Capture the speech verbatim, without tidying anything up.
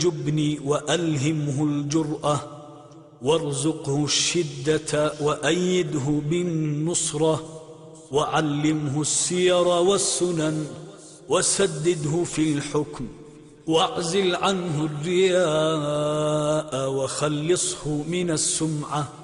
الجبن وألهمه الجرأة، وارزقه الشدة وأيده بالنصرة، وعلمه السير والسنن وسدده في الحكم، واعزل عنه الرياء وخلصه من السمعة.